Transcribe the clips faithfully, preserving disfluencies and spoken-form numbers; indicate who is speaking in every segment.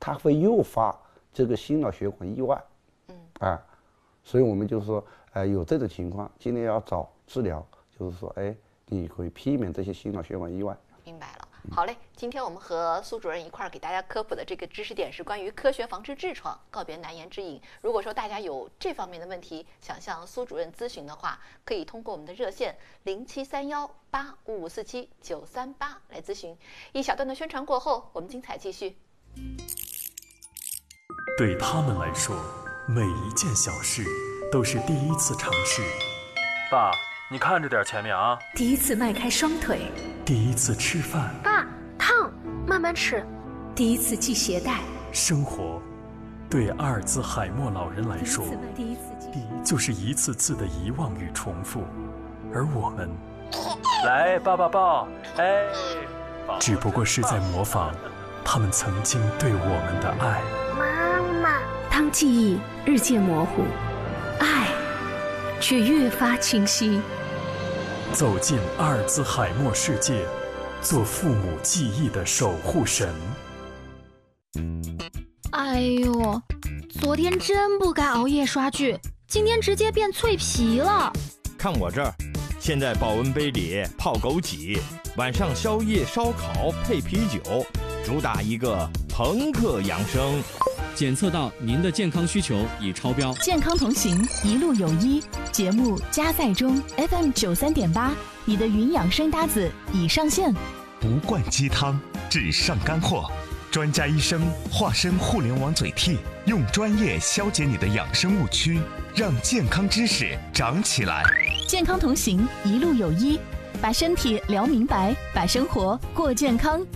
Speaker 1: 它会诱发这个心脑血管意外。嗯啊，所以我们就是说，呃，有这种情况，尽量要早治疗，就是说，哎，你可以避免这些心脑血管意外。
Speaker 2: 明白了。好嘞，今天我们和苏主任一块儿给大家科普的这个知识点是关于科学防治痔疮，告别难言之隐。如果说大家有这方面的问题，想向苏主任咨询的话，可以通过我们的热线零七三幺八五五四七九三八来咨询。一小段的宣传过后，我们精彩继续。
Speaker 3: 对他们来说，每一件小事都是第一次尝试。
Speaker 4: 爸，你看着点前面啊！
Speaker 5: 第一次迈开双腿，
Speaker 3: 第一次吃饭，
Speaker 6: 爸，烫，慢慢吃。
Speaker 5: 第一次系鞋带。
Speaker 3: 生活，对阿尔兹海默老人来说，
Speaker 5: 第一次第一次
Speaker 3: 就是一次次的遗忘与重复，而我们，
Speaker 4: 来抱抱抱，哎，
Speaker 3: 只不过是在模仿他们曾经对我们的爱。
Speaker 6: 妈妈，
Speaker 5: 当记忆日渐模糊，爱却越发清晰。
Speaker 3: 走进阿尔兹海默世界，做父母记忆的守护神。
Speaker 6: 哎呦，昨天真不该熬夜刷剧，今天直接变脆皮了。
Speaker 7: 看我这儿，现在保温杯里泡枸杞，晚上宵夜烧烤配啤酒，主打一个朋克养生。
Speaker 8: 检测到您的健康需求已超标。
Speaker 9: 健康同行，一路有医。节目加载中 F M 九三点八，你的云养生搭子已上线。
Speaker 10: 不灌鸡汤，只上干货。专家医生化身互联网嘴替，用专业消解你的养生误区，让健康知识长起来。
Speaker 9: 健康同行，一路有医，把身体聊明白，把生活过健康。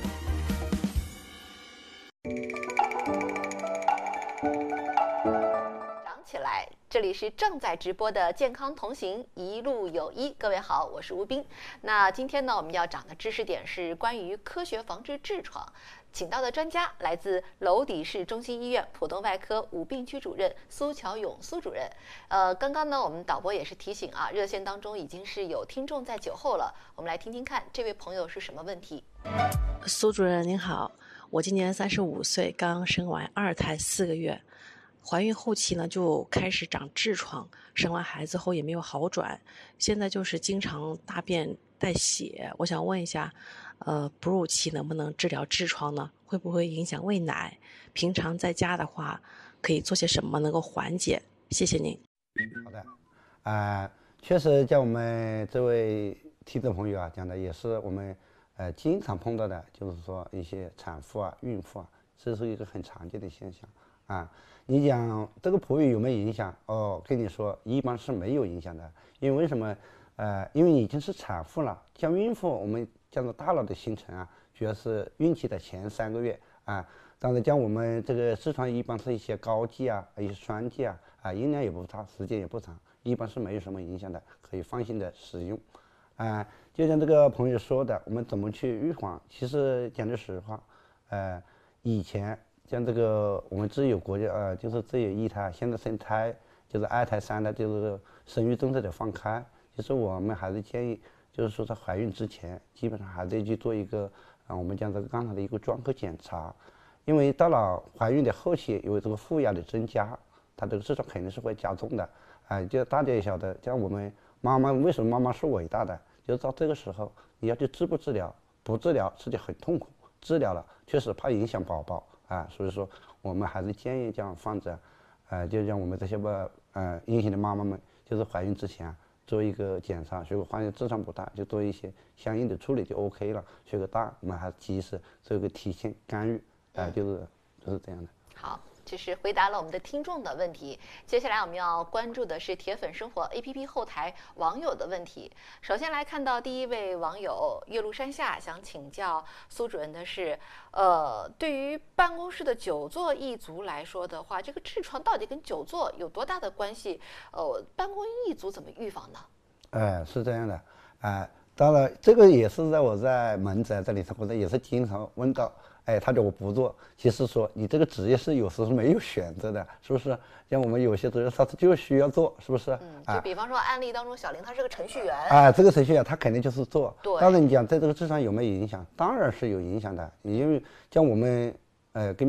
Speaker 2: 长起来，这里是正在直播的健康同行，一路有医。各位好，我是吴斌。那今天呢，我们要讲的知识点是关于科学防治痔疮。请到的专家来自娄底市中心医院普通外科五病区主任苏乔勇苏主任。呃，刚刚呢，我们导播也是提醒啊，热线当中已经是有听众在酒后了，我们来听听看这位朋友是什么问题。
Speaker 11: 苏主任您好，我今年三十五岁，刚生完二胎四个月，怀孕后期呢就开始长痔疮，生完孩子后也没有好转，现在就是经常大便带血。我想问一下，呃，哺乳期能不能治疗痔疮呢？会不会影响喂奶？平常在家的话，可以做些什么能够缓解？谢谢您。
Speaker 1: 好的，啊、呃，确实像我们这位听众朋友啊讲的，也是我们呃经常碰到的，就是说一些产妇啊、孕妇啊，这是一个很常见的现象啊。你讲这个哺乳有没有影响？哦，跟你说，一般是没有影响的，因为为什么？呃，因为已经是产妇了，像孕妇，我们讲的大脑的形成啊，主要是孕期的前三个月啊。当然，像我们这个痔疮一般是一些膏剂啊，一些栓剂啊，啊，用量也不大，时间也不长，一般是没有什么影响的，可以放心的使用。啊，就像这个朋友说的，我们怎么去预防？其实讲句实话，呃，以前像这个我们自有国家呃，就是自有一胎，现在生胎就是二胎、三胎，就是生育政策的放开。其实我们还是建议，就是说在怀孕之前，基本上还得去做一个啊，我们讲这个刚才的一个专科检查，因为到了怀孕的后期，有这个负压的增加，它这个痔疮肯定是会加重的。啊，就大家也晓得，像我们妈妈为什么妈妈是伟大的，就是到这个时候你要去治不治疗，不治疗自己很痛苦，治疗了确实怕影响宝宝啊，所以说我们还是建议这样放着，呃，就像我们这些不呃阴性的妈妈们，就是怀孕之前啊。做一个检查，如果发现痔疮不大，就做一些相应的处理就 OK 了。如果大，我们还及时做一个提前干预，啊、呃，就是就是这样的。
Speaker 2: 好，这是回答了我们的听众的问题。接下来我们要关注的是铁粉生活 A P P 后台网友的问题。首先来看到第一位网友岳麓山下想请教苏主任的是，呃，对于办公室的久坐一族来说的话，这个痔疮到底跟久坐有多大的关系？呃，办公一族怎么预防呢？
Speaker 1: 哎，是这样的，哎、呃，当然这个也是在我在门诊这里头，或者也是经常问到。哎，他叫我不做，其实说你这个职业是有时是没有选择的，是不是？像我们有些职业他就需要做，是不是？
Speaker 2: 嗯，就比方说案例当中，小林他是个程序员，
Speaker 1: 哎，这个程序员他肯定就是做。
Speaker 2: 对。
Speaker 1: 当然你讲在这个痔疮有没有影响？当然是有影响的，因为像我们呃跟